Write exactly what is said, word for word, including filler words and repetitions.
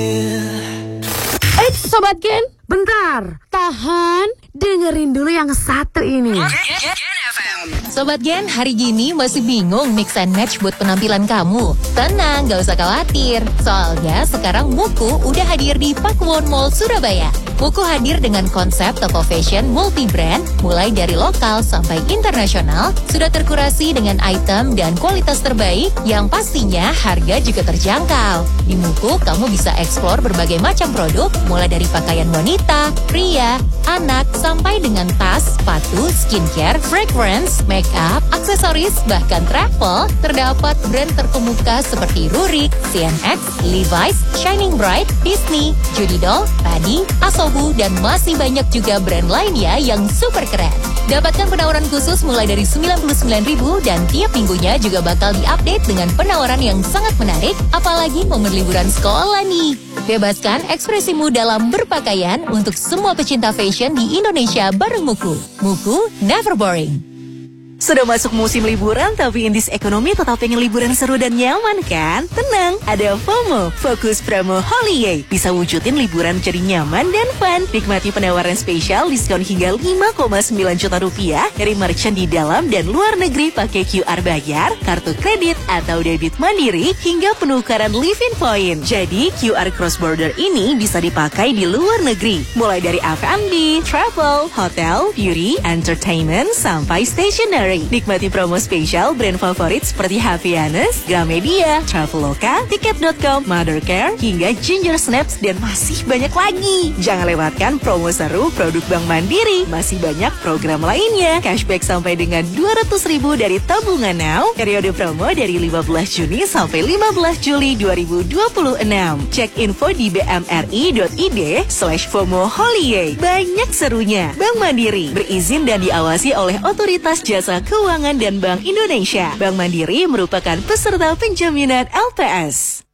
Eh, Sobat Gen, bentar, tahan, dengerin dulu yang satu ini. Sobat Gen, hari gini masih bingung mix and match buat penampilan kamu? Tenang, gak usah khawatir. Soalnya sekarang Muku udah hadir di Pakuwon Mall Surabaya. Muku hadir dengan konsep toko fashion multi-brand, mulai dari lokal sampai internasional, sudah terkurasi dengan item dan kualitas terbaik yang pastinya harga juga terjangkau. Di Muku, kamu bisa eksplor berbagai macam produk, mulai dari pakaian wanita, pria, anak, sampai dengan tas, sepatu, skincare, fragrance, make up, aksesoris, bahkan travel. Terdapat brand terkemuka seperti Rurik, C N X, Levi's, Shining Bright, Disney, Judy Doll, Padi, Asobu, dan masih banyak juga brand lainnya yang super keren. Dapatkan penawaran khusus mulai dari sembilan puluh sembilan ribu dan tiap minggunya juga bakal diupdate dengan penawaran yang sangat menarik, apalagi momen liburan sekolah nih. Bebaskan ekspresimu dalam berpakaian untuk semua pecinta fashion di Indonesia bareng Muku. Muku, never boring. Sudah masuk musim liburan tapi indis ekonomi tetap pengen liburan seru dan nyaman kan? Tenang, ada FOMO, Fokus Promo Holiday. Bisa wujudin liburan jadi nyaman dan fun. Nikmati penawaran spesial diskon hingga lima koma sembilan juta rupiah dari merchant di dalam dan luar negeri pakai Q R bayar, kartu kredit atau debit mandiri hingga penukaran live-in point. Jadi Q R cross border ini bisa dipakai di luar negeri. Mulai dari F and B, travel, hotel, beauty, entertainment, sampai stationery. Nikmati promo spesial brand favorit seperti Havianus, Gramedia, Traveloka, Tiket dot com, Mothercare, hingga Ginger Snaps, dan masih banyak lagi. Jangan lewatkan promo seru produk Bank Mandiri. Masih banyak program lainnya. Cashback sampai dengan dua ratus ribu dari tabungan now. Periode promo dari lima belas Juni sampai lima belas Juli dua ribu dua puluh enam. Cek info di bmri dot id slash FOMO Holiday. Banyak serunya. Bank Mandiri berizin dan diawasi oleh Otoritas Jasa Keuangan dan Bank Indonesia. Bank Mandiri merupakan peserta penjaminan L P S.